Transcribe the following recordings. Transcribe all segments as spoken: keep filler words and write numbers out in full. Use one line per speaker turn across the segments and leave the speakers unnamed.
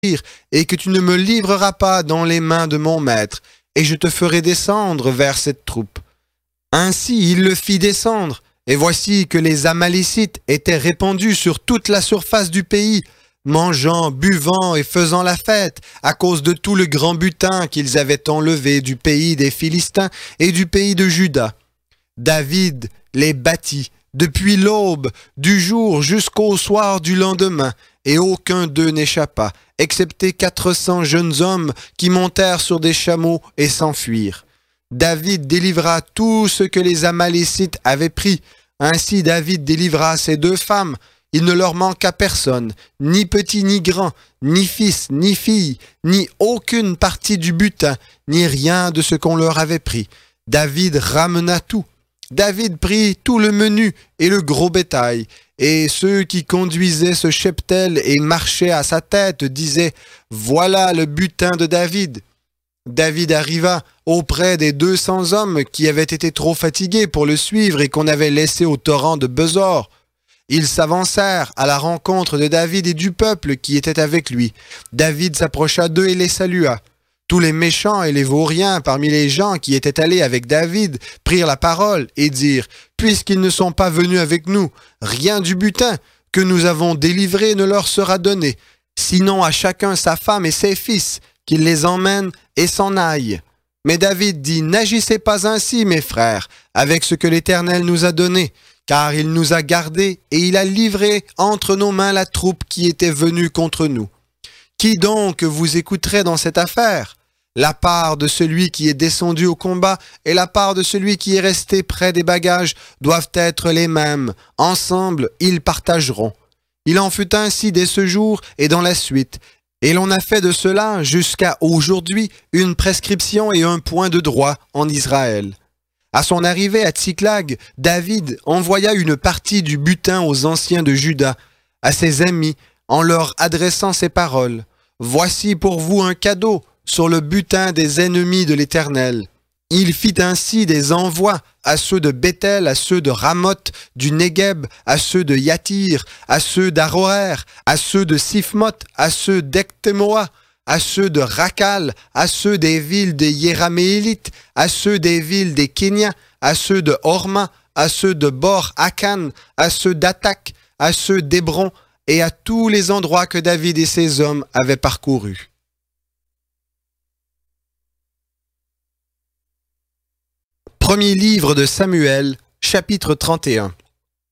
et que tu ne me livreras pas dans les mains de mon maître, et je te ferai descendre vers cette troupe. » Ainsi il le fit descendre, et voici que les Amalécites étaient répandus sur toute la surface du pays, mangeant, buvant et faisant la fête, à cause de tout le grand butin qu'ils avaient enlevé du pays des Philistins et du pays de Juda. David les battit depuis l'aube du jour jusqu'au soir du lendemain, et aucun d'eux n'échappa, excepté quatre cents jeunes hommes qui montèrent sur des chameaux et s'enfuirent. David délivra tout ce que les Amalécites avaient pris. Ainsi David délivra ses deux femmes. Il ne leur manqua personne, ni petit ni grand, ni fils ni fille, ni aucune partie du butin, ni rien de ce qu'on leur avait pris. David ramena tout. David prit tout le menu et le gros bétail, et ceux qui conduisaient ce cheptel et marchaient à sa tête disaient « Voilà le butin de David ». David arriva auprès des deux cents hommes qui avaient été trop fatigués pour le suivre et qu'on avait laissés au torrent de Besor. Ils s'avancèrent à la rencontre de David et du peuple qui était avec lui. David s'approcha d'eux et les salua. Tous les méchants et les vauriens parmi les gens qui étaient allés avec David prirent la parole et dirent « Puisqu'ils ne sont pas venus avec nous, rien du butin que nous avons délivré ne leur sera donné, sinon à chacun sa femme et ses fils, qu'il les emmène et s'en aille. » Mais David dit « N'agissez pas ainsi, mes frères, avec ce que l'Éternel nous a donné, car il nous a gardés et il a livré entre nos mains la troupe qui était venue contre nous. Qui donc vous écouterait dans cette affaire? La part de celui qui est descendu au combat et la part de celui qui est resté près des bagages doivent être les mêmes. Ensemble, ils partageront. Il en fut ainsi dès ce jour et dans la suite. Et l'on a fait de cela jusqu'à aujourd'hui une prescription et un point de droit en Israël. À son arrivée à Tsiklag, David envoya une partie du butin aux anciens de Juda, à ses amis, en leur adressant ces paroles. « Voici pour vous un cadeau sur le butin des ennemis de l'Éternel. » Il fit ainsi des envois à ceux de Béthel, à ceux de Ramoth, du Négueb, à ceux de Yatir, à ceux d'Aroer, à ceux de Siphmoth, à ceux d'Echtemoa, à ceux de Rakal, à ceux des villes des Yéraméélites, à ceux des villes des Kéniens, à ceux de Horma, à ceux de Bor-Akan, à ceux d'Atak, à ceux d'Hébron, et à tous les endroits que David et ses hommes avaient parcourus. Premier livre de Samuel, chapitre trente et un.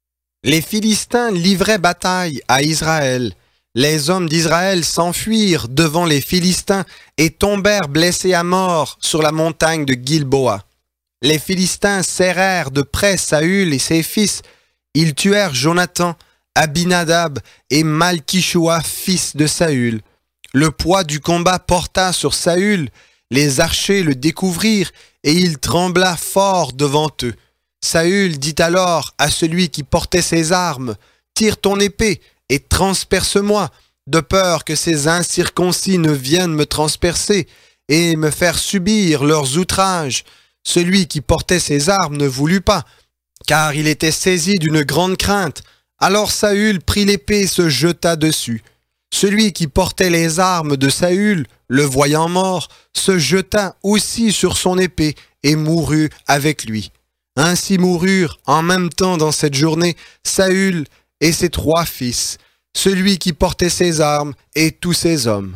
Les Philistins livraient bataille à Israël. Les hommes d'Israël s'enfuirent devant les Philistins et tombèrent blessés à mort sur la montagne de Gilboa. Les Philistins serrèrent de près Saül et ses fils. Ils tuèrent Jonathan, Abinadab et Malkishua, fils de Saül. Le poids du combat porta sur Saül. Les archers le découvrirent et il trembla fort devant eux. Saül dit alors à celui qui portait ses armes, « Tire ton épée et transperce-moi, de peur que ces incirconcis ne viennent me transpercer et me faire subir leurs outrages. » Celui qui portait ses armes ne voulut pas, car il était saisi d'une grande crainte. Alors Saül prit l'épée et se jeta dessus. Celui qui portait les armes de Saül, le voyant mort, se jeta aussi sur son épée et mourut avec lui. Ainsi moururent en même temps dans cette journée Saül et ses trois fils, celui qui portait ses armes et tous ses hommes.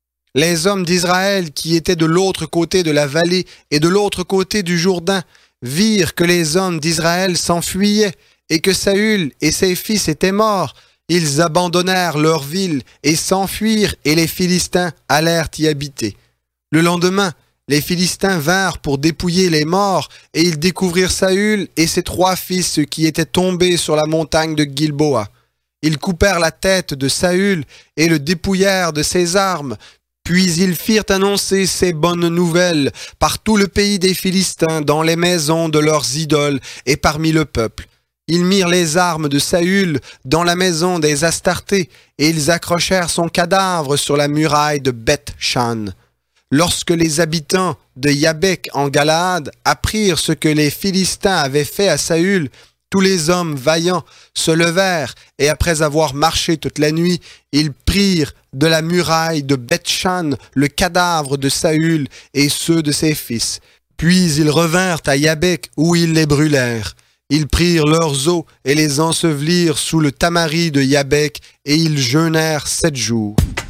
Les hommes d'Israël qui étaient de l'autre côté de la vallée et de l'autre côté du Jourdain virent que les hommes d'Israël s'enfuyaient et que Saül et ses fils étaient morts. Ils abandonnèrent leur ville et s'enfuirent et les Philistins allèrent y habiter. Le lendemain, les Philistins vinrent pour dépouiller les morts et ils découvrirent Saül et ses trois fils qui étaient tombés sur la montagne de Gilboa. Ils coupèrent la tête de Saül et le dépouillèrent de ses armes. Puis ils firent annoncer ces bonnes nouvelles par tout le pays des Philistins, dans les maisons de leurs idoles et parmi le peuple. Ils mirent les armes de Saül dans la maison des Astartés et ils accrochèrent son cadavre sur la muraille de Beth-Shan. Lorsque les habitants de Yabek en Galaad apprirent ce que les Philistins avaient fait à Saül, Tous les hommes vaillants se levèrent, et après avoir marché toute la nuit, ils prirent de la muraille de Beth-Shan le cadavre de Saül et ceux de ses fils. Puis ils revinrent à Yabek, où ils les brûlèrent. Ils prirent leurs os et les ensevelirent sous le tamari de Yabek, et ils jeûnèrent sept jours.